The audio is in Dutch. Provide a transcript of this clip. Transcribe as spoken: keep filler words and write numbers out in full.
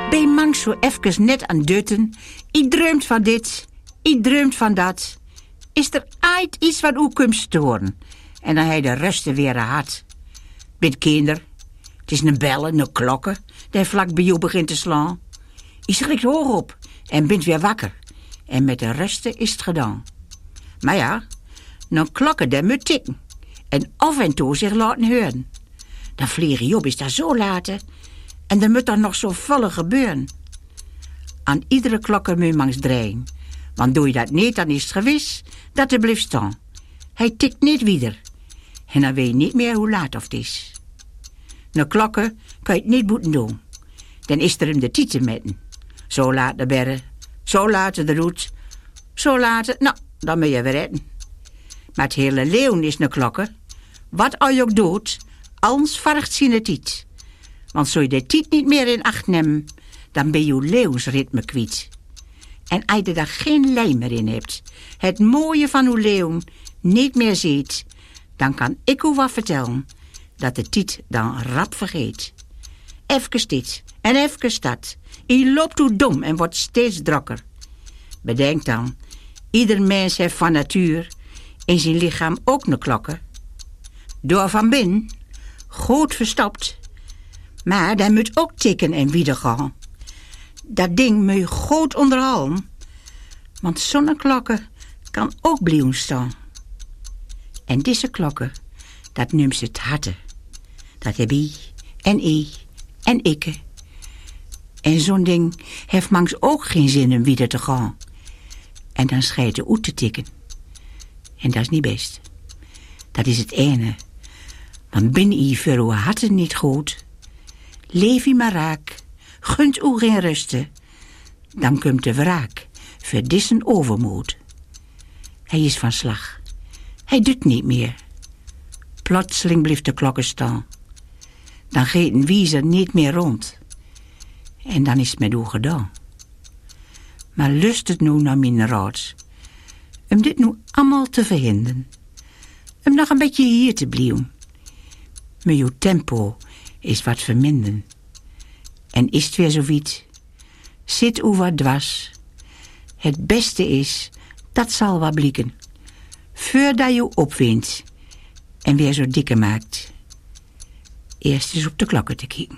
Ben mangs zo even net aan dutten. I droomt van dit, I droomt van dat. Is er ooit iets wat u kunt storen? En dan hij de rusten weer had. Bid kinder, het is een bellen, een klokken, die vlak bij jou begint te slaan. Je schrikt hoog op en bent weer wakker. En met de rusten is het gedaan. Maar ja, een klokken die moet tikken. En af en toe zich laten horen. Dan vliegen je op, is daar zo later. En dan moet er nog zo volle gebeuren. Aan iedere klokker moet je mangs draaien. Want doe je dat niet, dan is het gewis dat hij blijft staan. Hij tikt niet weer. En dan weet je niet meer hoe laat of het is. Een klokken kan je het niet moeten doen. Dan is er hem de tijd te metten. Zo laat de berren, zo laat de roet, zo laat, nou, dan moet je weer redden. Maar het hele leeuwen is een klokken. Wat al je ook doet, alles vergt zijn tijd. Want zo je de tijd niet meer in acht neemt, dan ben je leeuwsritme kwijt. En als je daar geen lijm meer in hebt, het mooie van uw leeuw niet meer ziet, dan kan ik u wat vertellen, dat de tijd dan rap vergeet. Even dit en even dat. Je loopt u dom en wordt steeds drukker. Bedenk dan, ieder mens heeft van natuur in zijn lichaam ook een klokken. Door van binnen, goed verstopt. Maar dat moet ook tikken en wieder gaan. Dat ding moet je goed onderhouden. Want zo'n klokken kan ook blijven staan. En deze klokken, dat noemt ze het harten. Dat heb I en I en ikke. En zo'n ding heeft mangs ook geen zin om wieder te gaan. En dan schijt de uit te tikken. En dat is niet best. Dat is het ene. Want ben I voor uw harten niet goed. Leef I maar raak. Gunt u geen rusten. Dan komt de wraak. Voor dissen overmoed. Hij is van slag. Hij doet niet meer. Plotseling blijft de klokken staan. Dan gaat een wiezer niet meer rond. En dan is het met u gedaan. Maar lust het nu naar mijn raad. Om dit nu allemaal te verhinderen. Om nog een beetje hier te blijven. Maar uw tempo is wat verminderen. En is het weer zoiets? Zit u wat dwars? Het beste is, dat zal wat blikken. Voordat je opwint en weer zo dikker maakt. Eerst eens op de klokken te kijken.